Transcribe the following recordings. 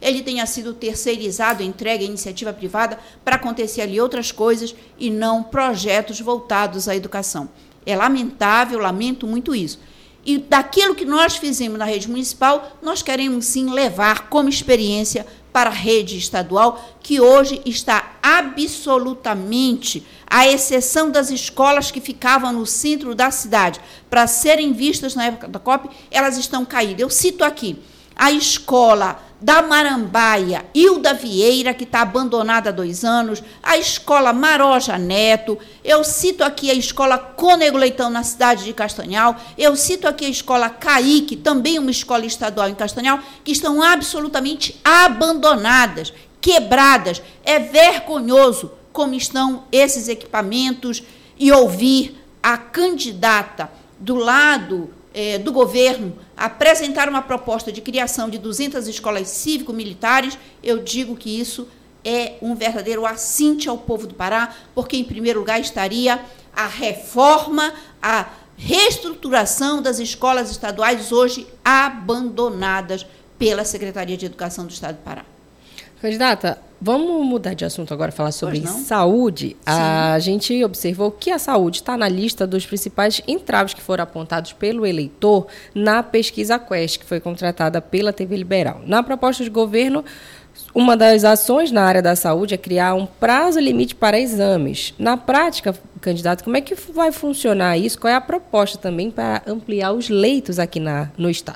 ele tenha sido terceirizado, entregue à iniciativa privada para acontecer ali outras coisas e não projetos voltados à educação. É lamentável, lamento muito isso. E daquilo que nós fizemos na rede municipal, nós queremos sim levar como experiência para a rede estadual, que hoje está absolutamente, à exceção das escolas que ficavam no centro da cidade, para serem vistas na época da COP, elas estão caídas. Eu cito aqui a escola da Marambaia, Hilda Vieira, que está abandonada há 2 anos, a escola Maroja Neto, eu cito aqui a escola Cônego Leitão, na cidade de Castanhal, eu cito aqui a escola Caíque, também uma escola estadual em Castanhal, que estão absolutamente abandonadas, quebradas. É vergonhoso como estão esses equipamentos e ouvir a candidata do lado do governo apresentar uma proposta de criação de 200 escolas cívico-militares. Eu digo que isso é um verdadeiro assinte ao povo do Pará, porque, em primeiro lugar, estaria a reforma, a reestruturação das escolas estaduais hoje abandonadas pela Secretaria de Educação do Estado do Pará. Candidata, vamos mudar de assunto agora, falar sobre saúde. Sim. A gente observou que a saúde está na lista dos principais entraves que foram apontados pelo eleitor na pesquisa Quest, que foi contratada pela TV Liberal. Na proposta de governo, uma das ações na área da saúde é criar um prazo limite para exames. Na prática, candidato, como é que vai funcionar isso? Qual é a proposta também para ampliar os leitos aqui no Estado?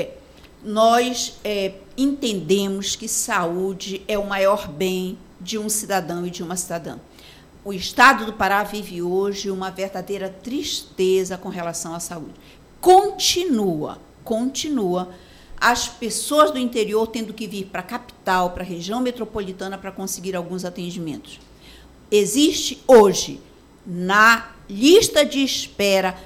Nós entendemos que saúde é o maior bem de um cidadão e de uma cidadã. O Estado do Pará vive hoje uma verdadeira tristeza com relação à saúde. Continua as pessoas do interior tendo que vir para a capital, para a região metropolitana, para conseguir alguns atendimentos. Existe hoje, na lista de espera,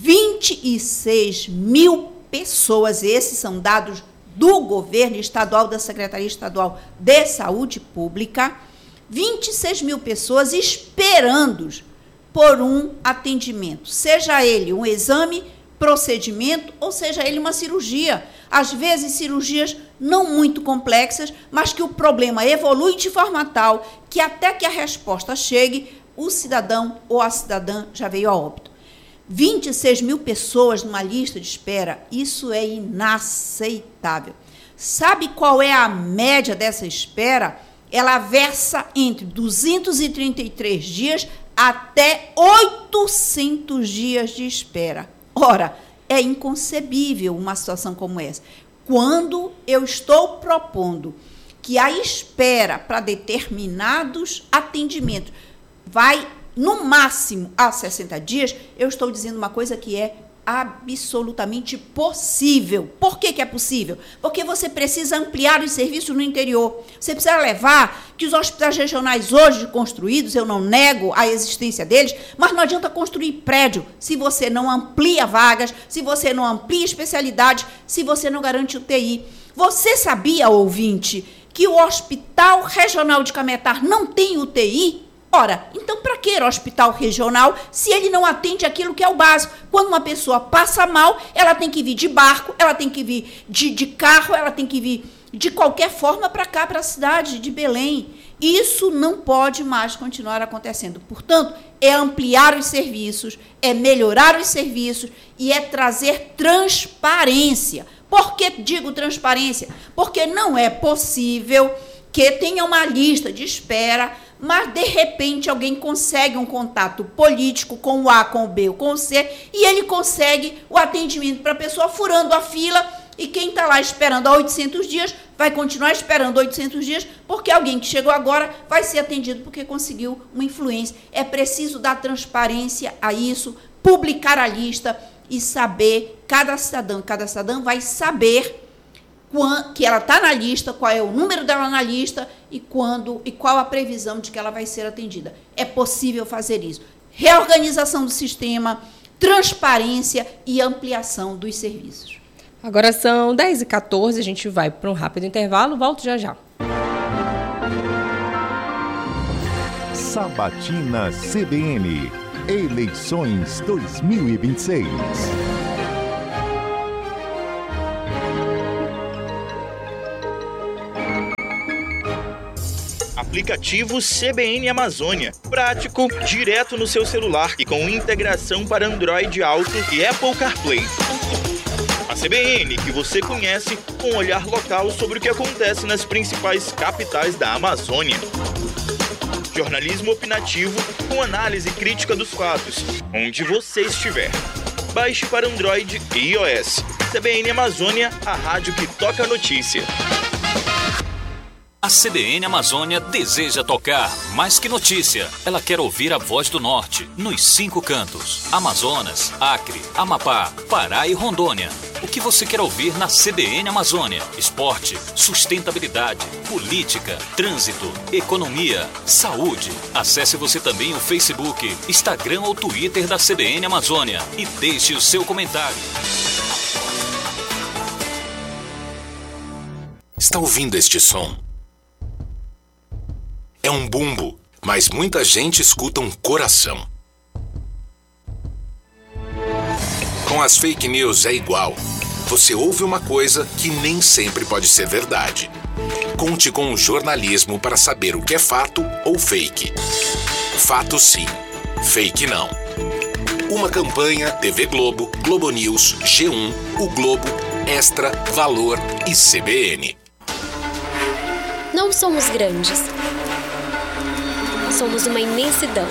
26 mil pessoas, esses são dados do governo estadual, da Secretaria Estadual de Saúde Pública, 26 mil pessoas esperando por um atendimento, seja ele um exame, procedimento, ou seja ele uma cirurgia. Às vezes, cirurgias não muito complexas, mas que o problema evolui de forma tal que até que a resposta chegue, o cidadão ou a cidadã já veio a óbito. 26 mil pessoas numa lista de espera, isso é inaceitável. Sabe qual é a média dessa espera? Ela versa entre 233 dias até 800 dias de espera. Ora, é inconcebível uma situação como essa. Quando eu estou propondo que a espera para determinados atendimentos vai no máximo a 60 dias, eu estou dizendo uma coisa que é absolutamente possível. Por que é possível? Porque você precisa ampliar os serviços no interior. Você precisa levar que os hospitais regionais hoje construídos, eu não nego a existência deles, mas não adianta construir prédio se você não amplia vagas, se você não amplia especialidades, se você não garante UTI. Você sabia, ouvinte, que o Hospital Regional de Cametá não tem UTI? Ora, então para que hospital regional se ele não atende aquilo que é o básico? Quando uma pessoa passa mal, ela tem que vir de barco, ela tem que vir de carro, ela tem que vir de qualquer forma para cá, para a cidade de Belém. Isso não pode mais continuar acontecendo. Portanto, é ampliar os serviços, é melhorar os serviços e é trazer transparência. Por que digo transparência? Porque não é possível que tenha uma lista de espera, mas, de repente, alguém consegue um contato político com o A, com o B ou com o C, e ele consegue o atendimento para a pessoa furando a fila, e quem está lá esperando há 800 dias vai continuar esperando 800 dias, porque alguém que chegou agora vai ser atendido porque conseguiu uma influência. É preciso dar transparência a isso, publicar a lista e saber, cada cidadã vai saber que ela está na lista, qual é o número dela na lista e quando e qual a previsão de que ela vai ser atendida. É possível fazer isso. Reorganização do sistema, transparência e ampliação dos serviços. Agora são 10h14, a gente vai para um rápido intervalo, volto já já. Sabatina CBN, eleições 2026. Aplicativo CBN Amazônia. Prático, direto no seu celular e com integração para Android Auto e Apple CarPlay. A CBN, que você conhece, com um olhar local sobre o que acontece nas principais capitais da Amazônia. Jornalismo opinativo com análise crítica dos fatos, onde você estiver. Baixe para Android e iOS. CBN Amazônia, a rádio que toca a notícia. A CBN Amazônia deseja tocar mais que notícia. Ela quer ouvir a voz do Norte, nos 5 cantos. Amazonas, Acre, Amapá, Pará e Rondônia. O que você quer ouvir na CBN Amazônia? Esporte, sustentabilidade, política, trânsito, economia, saúde. Acesse você também o Facebook, Instagram ou Twitter da CBN Amazônia e deixe o seu comentário. Está ouvindo este som? É um bumbo, mas muita gente escuta um coração. Com as fake news é igual. Você ouve uma coisa que nem sempre pode ser verdade. Conte com o jornalismo para saber o que é fato ou fake. Fato sim, fake não. Uma campanha TV Globo, Globo News, G1, O Globo, Extra, Valor e CBN. Não somos grandes. Somos uma imensidão.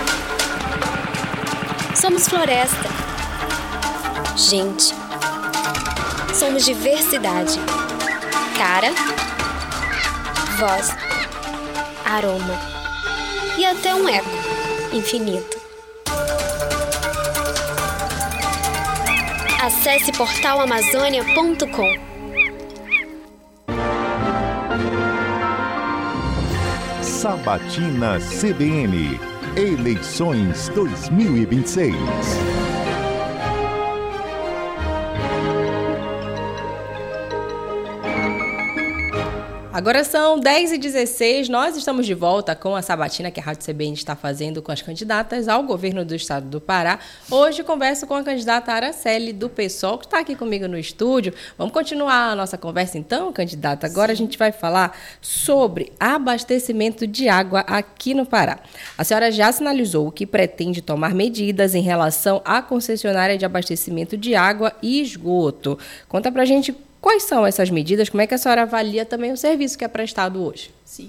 Somos floresta. Gente. Somos diversidade. Cara, voz, aroma e até um eco infinito. Acesse portalamazônia.com. Sabatina CBN, eleições 2026. Agora são 10h16, nós estamos de volta com a sabatina que a Rádio CBN está fazendo com as candidatas ao governo do estado do Pará. Hoje converso com a candidata Araceli do PSOL, que está aqui comigo no estúdio. Vamos continuar a nossa conversa então, candidata? Agora a gente vai falar sobre abastecimento de água aqui no Pará. A senhora já sinalizou que pretende tomar medidas em relação à concessionária de abastecimento de água e esgoto. Conta pra gente quais são essas medidas, como é que a senhora avalia também o serviço que é prestado hoje? Sim.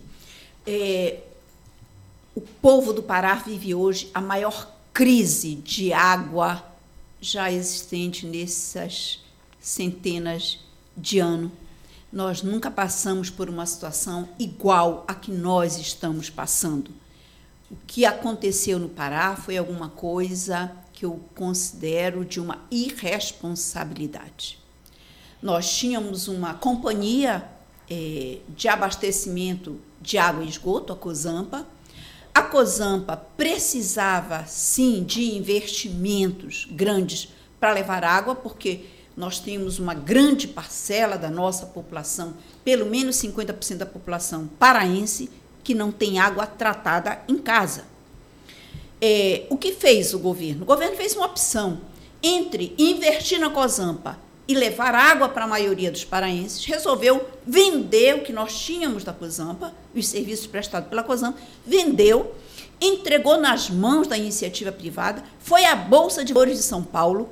O povo do Pará vive hoje a maior crise de água já existente nessas centenas de anos. Nós nunca passamos por uma situação igual a que nós estamos passando. O que aconteceu no Pará foi alguma coisa que eu considero de uma irresponsabilidade. Nós tínhamos uma companhia de abastecimento de água e esgoto, a Cozampa. A Cozampa precisava, sim, de investimentos grandes para levar água, porque nós temos uma grande parcela da nossa população, pelo menos 50% da população paraense, que não tem água tratada em casa. O que fez o governo? O governo fez uma opção entre investir na Cozampa e levar água para a maioria dos paraenses, resolveu vender o que nós tínhamos da Cozampa, os serviços prestados pela Cozampa, vendeu, entregou nas mãos da iniciativa privada, foi à Bolsa de Valores de São Paulo,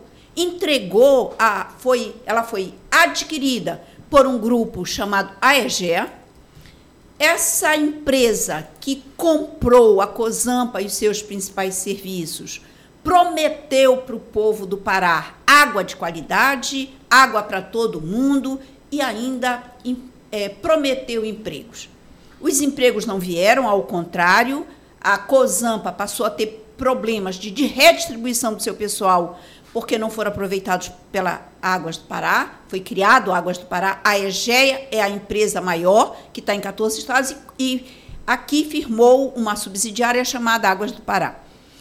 ela foi adquirida por um grupo chamado Aegea. Essa empresa que comprou a Cozampa e os seus principais serviços prometeu para o povo do Pará água de qualidade, água para todo mundo e ainda prometeu empregos. Os empregos não vieram, ao contrário, a Cozampa passou a ter problemas de redistribuição do seu pessoal porque não foram aproveitados pela Águas do Pará, foi criado Águas do Pará, a Aegea é a empresa maior, que está em 14 estados, e aqui firmou uma subsidiária chamada Águas do Pará.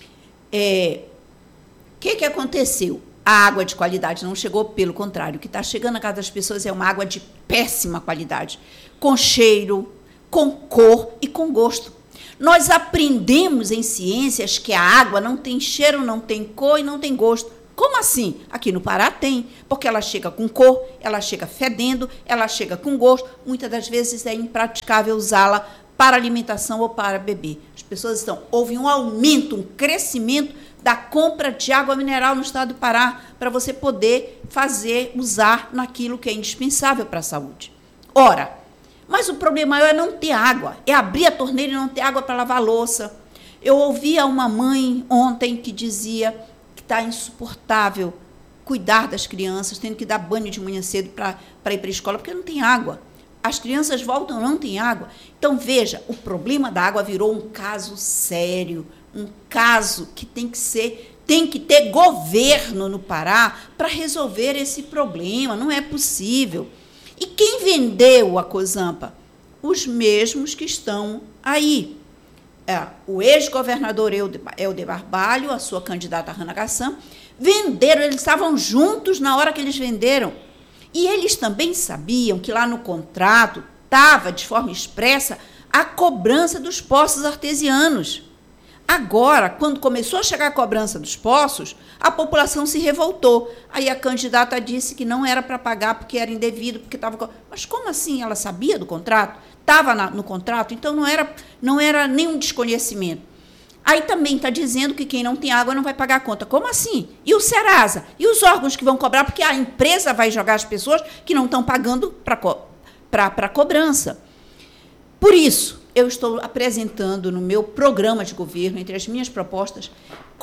O que aconteceu? A água de qualidade não chegou, pelo contrário, o que está chegando na casa das pessoas é uma água de péssima qualidade, com cheiro, com cor e com gosto. Nós aprendemos em ciências que a água não tem cheiro, não tem cor e não tem gosto. Como assim? Aqui no Pará tem, porque ela chega com cor, ela chega fedendo, ela chega com gosto. Muitas das vezes é impraticável usá-la para alimentação ou para beber. As pessoas houve um aumento, um crescimento da compra de água mineral no estado do Pará, para você poder usar naquilo que é indispensável para a saúde. Ora, mas o problema maior é não ter água, é abrir a torneira e não ter água para lavar a louça. Eu ouvia uma mãe ontem que dizia que está insuportável cuidar das crianças, tendo que dar banho de manhã cedo para ir para a escola, porque não tem água. As crianças voltam, não tem água. Então, veja, o problema da água virou um caso sério, um caso que tem que ter governo no Pará para resolver esse problema. Não é possível. E quem vendeu a Cozampa? Os mesmos que estão aí. O ex-governador Helder Barbalho, a sua candidata Rana Gassan, venderam, eles estavam juntos na hora que eles venderam. E eles também sabiam que lá no contrato estava, de forma expressa, a cobrança dos poços artesianos. Agora, quando começou a chegar a cobrança dos poços, a população se revoltou. Aí a candidata disse que não era para pagar porque era indevido, porque estava... Mas como assim? Ela sabia do contrato? Estava no contrato? Então não era nenhum desconhecimento. Aí também está dizendo que quem não tem água não vai pagar a conta. Como assim? E o Serasa? E os órgãos que vão cobrar? Porque a empresa vai jogar as pessoas que não estão pagando para cobrança. Por isso, eu estou apresentando no meu programa de governo, entre as minhas propostas,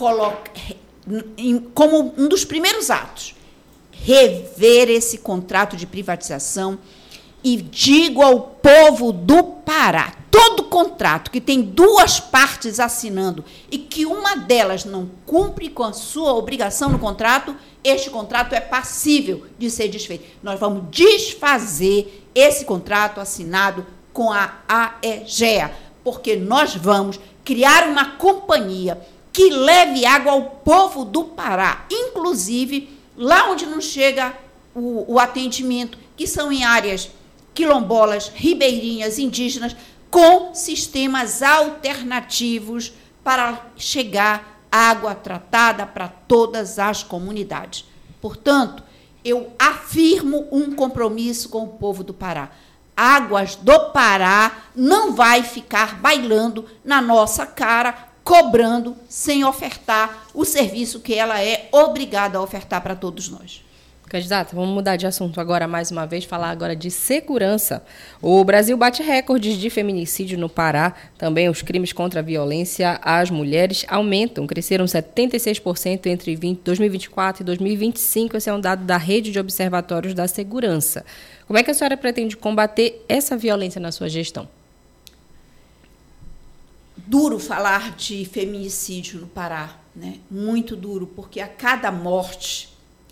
como um dos primeiros atos, rever esse contrato de privatização e digo ao povo do Pará, todo contrato que tem duas partes assinando e que uma delas não cumpre com a sua obrigação no contrato, este contrato é passível de ser desfeito. Nós vamos desfazer esse contrato assinado com a AEGEA, porque nós vamos criar uma companhia que leve água ao povo do Pará, inclusive lá onde não chega o atendimento, que são em áreas quilombolas, ribeirinhas, indígenas, com sistemas alternativos para chegar água tratada para todas as comunidades. Portanto, eu afirmo um compromisso com o povo do Pará. Águas do Pará não vai ficar bailando na nossa cara, cobrando sem ofertar o serviço que ela é obrigada a ofertar para todos nós. Candidata, vamos mudar de assunto agora mais uma vez, falar agora de segurança. O Brasil bate recordes de feminicídio no Pará. Também os crimes contra a violência às mulheres aumentam, cresceram 76% entre 2024 e 2025. Esse é um dado da Rede de Observatórios da Segurança. Como é que a senhora pretende combater essa violência na sua gestão? Duro falar de feminicídio no Pará, né? Muito duro, porque a cada morte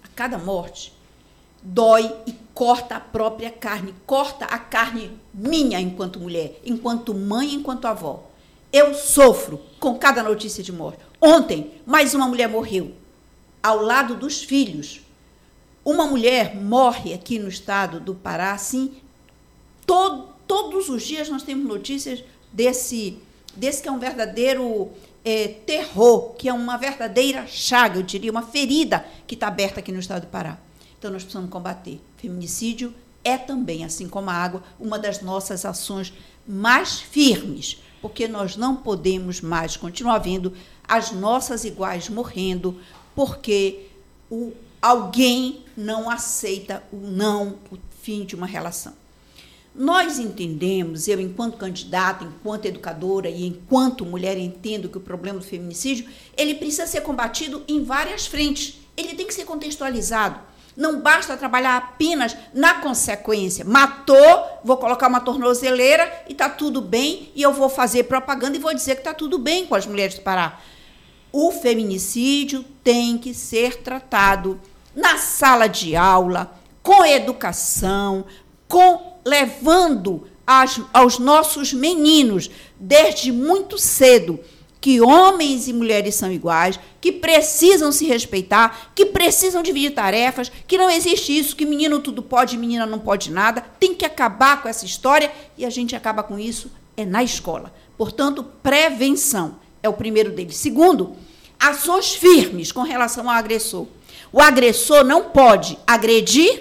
dói e corta a própria carne, corta a carne minha enquanto mulher, enquanto mãe, enquanto avó. Eu sofro com cada notícia de morte. Ontem, mais uma mulher morreu ao lado dos filhos. Uma mulher morre aqui no estado do Pará, assim, todos os dias nós temos notícias desse que é um verdadeiro terror, que é uma verdadeira chaga, eu diria, uma ferida que está aberta aqui no estado do Pará. Então, nós precisamos combater. Feminicídio é também, assim como a água, uma das nossas ações mais firmes, porque nós não podemos mais continuar vendo as nossas iguais morrendo, porque alguém não aceita o fim de uma relação. Nós entendemos, eu enquanto candidata, enquanto educadora e enquanto mulher entendo que o problema do feminicídio, ele precisa ser combatido em várias frentes. Ele tem que ser contextualizado. Não basta trabalhar apenas na consequência. Matou, vou colocar uma tornozeleira e está tudo bem, e eu vou fazer propaganda e vou dizer que está tudo bem com as mulheres do Pará. O feminicídio tem que ser tratado na sala de aula, com educação, levando aos nossos meninos, desde muito cedo, que homens e mulheres são iguais, que precisam se respeitar, que precisam dividir tarefas, que não existe isso, que menino tudo pode, menina não pode nada. Tem que acabar com essa história e a gente acaba com isso na escola. Portanto, prevenção é o primeiro deles. Segundo, ações firmes com relação ao agressor. O agressor não pode agredir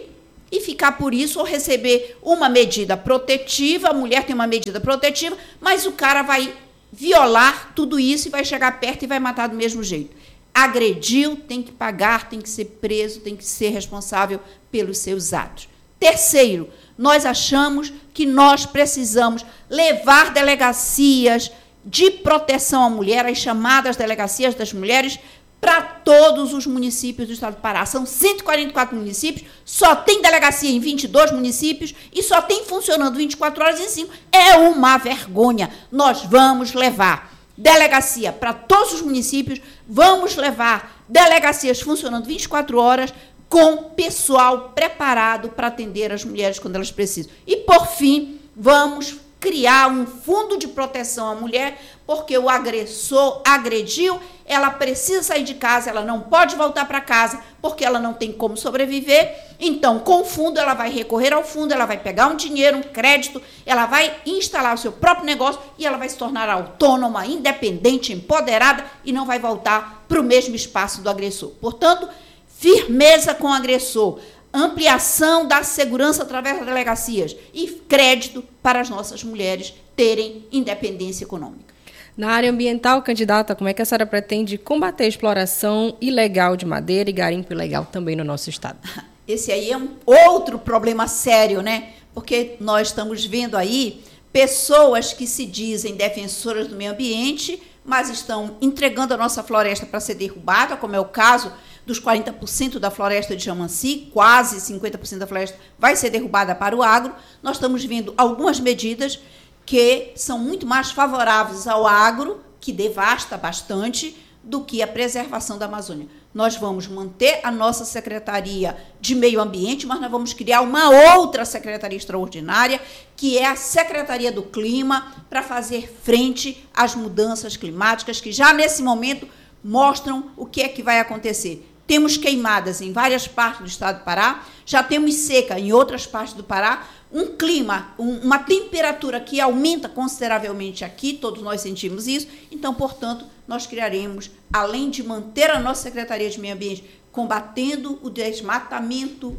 e ficar por isso ou receber uma medida protetiva, a mulher tem uma medida protetiva, mas o cara vai violar tudo isso e vai chegar perto e vai matar do mesmo jeito. Agrediu, tem que pagar, tem que ser preso, tem que ser responsável pelos seus atos. Terceiro, nós achamos que nós precisamos levar delegacias de proteção à mulher, as chamadas delegacias das mulheres, para todos os municípios do estado do Pará. São 144 municípios, só tem delegacia em 22 municípios e só tem funcionando 24 horas em 5. É uma vergonha. Nós vamos levar delegacia para todos os municípios, vamos levar delegacias funcionando 24 horas com pessoal preparado para atender as mulheres quando elas precisam. E, por fim, vamos criar um fundo de proteção à mulher, porque o agressor agrediu, ela precisa sair de casa, ela não pode voltar para casa, porque ela não tem como sobreviver. Então, com o fundo, ela vai recorrer ao fundo, ela vai pegar um dinheiro, um crédito, ela vai instalar o seu próprio negócio e ela vai se tornar autônoma, independente, empoderada e não vai voltar para o mesmo espaço do agressor. Portanto, firmeza com o agressor, ampliação da segurança através das delegacias e crédito para as nossas mulheres terem independência econômica. Na área ambiental, candidata, como é que a senhora pretende combater a exploração ilegal de madeira e garimpo ilegal também no nosso estado? Esse aí é um outro problema sério, né? Porque nós estamos vendo aí pessoas que se dizem defensoras do meio ambiente, mas estão entregando a nossa floresta para ser derrubada, como é o caso dos 40% da floresta de Jamanci, quase 50% da floresta vai ser derrubada para o agro. Nós estamos vendo algumas medidas que são muito mais favoráveis ao agro, que devasta bastante, do que a preservação da Amazônia. Nós vamos manter a nossa Secretaria de Meio Ambiente, mas nós vamos criar uma outra secretaria extraordinária, que é a Secretaria do Clima, para fazer frente às mudanças climáticas, que já nesse momento mostram o que é que vai acontecer. Temos queimadas em várias partes do estado do Pará, já temos seca em outras partes do Pará, um clima, uma temperatura que aumenta consideravelmente aqui, todos nós sentimos isso. Então, portanto, nós criaremos, além de manter a nossa Secretaria de Meio Ambiente combatendo o desmatamento,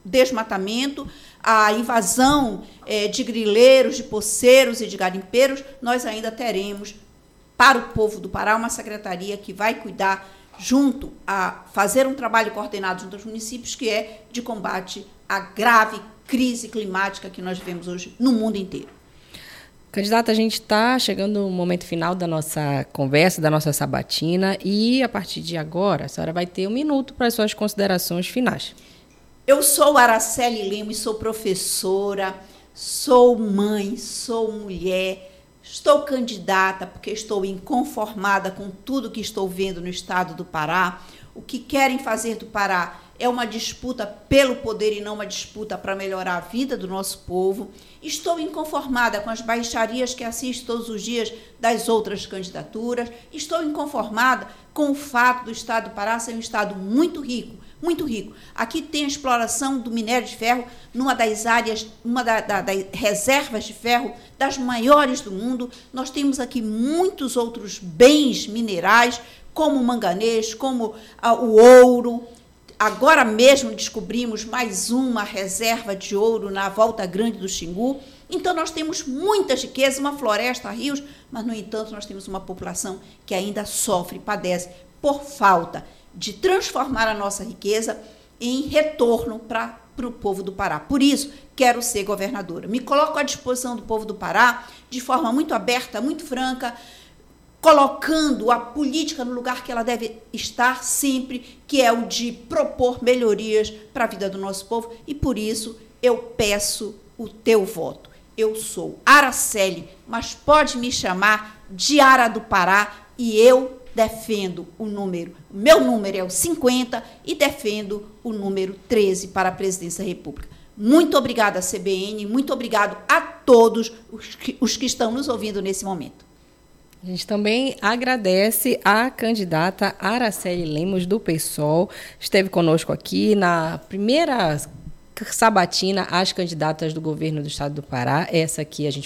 a invasão de grileiros, de poceiros e de garimpeiros, nós ainda teremos, para o povo do Pará, uma secretaria que vai cuidar junto a fazer um trabalho coordenado junto aos municípios, que é de combate à grave crise climática que nós vivemos hoje no mundo inteiro. Candidata, a gente está chegando no momento final da nossa conversa, da nossa sabatina, e a partir de agora, a senhora vai ter 1 minuto para as suas considerações finais. Eu sou Araceli Lemos, sou professora, sou mãe, sou mulher. Estou candidata porque estou inconformada com tudo que estou vendo no estado do Pará. O que querem fazer do Pará é uma disputa pelo poder e não uma disputa para melhorar a vida do nosso povo. Estou inconformada com as baixarias que assisto todos os dias das outras candidaturas. Estou inconformada com o fato do estado do Pará ser um estado muito rico, muito rico. Aqui tem a exploração do minério de ferro numa das áreas, das reservas de ferro das maiores do mundo. Nós temos aqui muitos outros bens minerais, como o manganês, como o ouro. Agora mesmo descobrimos mais uma reserva de ouro na Volta Grande do Xingu. Então, nós temos muitas riquezas, uma floresta, rios, mas, no entanto, nós temos uma população que ainda sofre, padece por falta de transformar a nossa riqueza em retorno para o povo do Pará. Por isso, quero ser governadora. Me coloco à disposição do povo do Pará de forma muito aberta, muito franca, colocando a política no lugar que ela deve estar sempre, que é o de propor melhorias para a vida do nosso povo, e por isso eu peço o teu voto. Eu sou Araceli, mas pode me chamar de Ara do Pará, e eu defendo o meu número é o 50 e defendo o número 13 para a presidência da República. Muito obrigada, CBN, muito obrigado a todos os que estão nos ouvindo nesse momento. A gente também agradece à candidata Araceli Lemos, do PSOL. Esteve conosco aqui na primeira sabatina às candidatas do governo do estado do Pará. Essa aqui a gente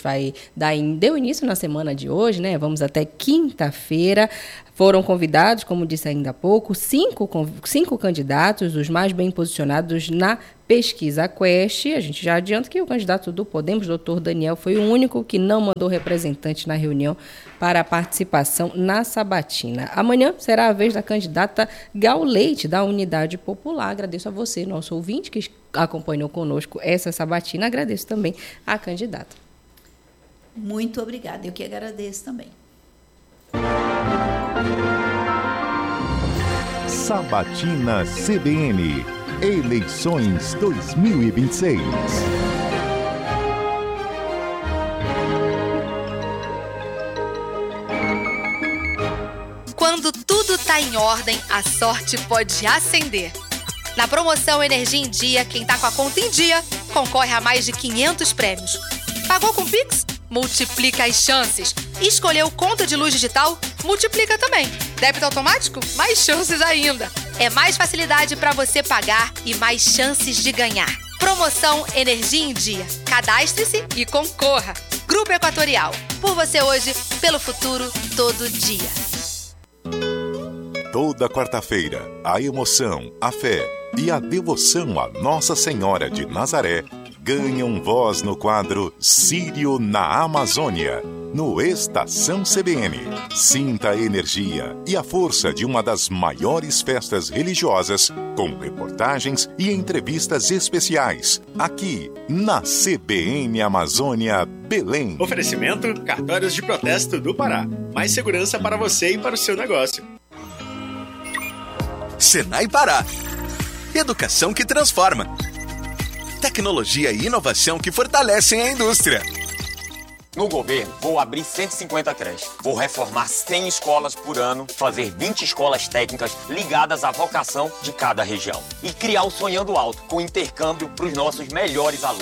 deu início na semana de hoje, né? Vamos até quinta-feira. Foram convidados, como disse ainda há pouco, cinco candidatos, os mais bem posicionados na Pesquisa Quest, a gente já adianta que o candidato do Podemos, doutor Daniel, foi o único que não mandou representante na reunião para a participação na sabatina. Amanhã será a vez da candidata Gal Leite, da Unidade Popular. Agradeço a você, nosso ouvinte, que acompanhou conosco essa sabatina. Agradeço também à candidata. Muito obrigada, eu que agradeço também. Sabatina CBN, eleições 2026. Quando tudo tá em ordem, a sorte pode acender. Na promoção Energia em Dia, quem tá com a conta em dia concorre a mais de 500 prêmios. Pagou com Pix? Multiplica as chances. Escolheu conta de luz digital? Multiplica também. Débito automático? Mais chances ainda. É mais facilidade para você pagar e mais chances de ganhar. Promoção Energia em Dia. Cadastre-se e concorra. Grupo Equatorial. Por você hoje, pelo futuro, todo dia. Toda quarta-feira, a emoção, a fé e a devoção a Nossa Senhora de Nazaré ganham voz no quadro Sírio na Amazônia, no Estação CBN. Sinta a energia e a força de uma das maiores festas religiosas, com reportagens e entrevistas especiais, aqui na CBN Amazônia, Belém. Oferecimento: Cartórios de Protesto do Pará. Mais segurança para você e para o seu negócio. Senai Pará. Educação que transforma. Tecnologia e inovação que fortalecem a indústria. No governo, vou abrir 150 creches. Vou reformar 100 escolas por ano, fazer 20 escolas técnicas ligadas à vocação de cada região. E criar o Sonhando Alto, com intercâmbio para os nossos melhores alunos.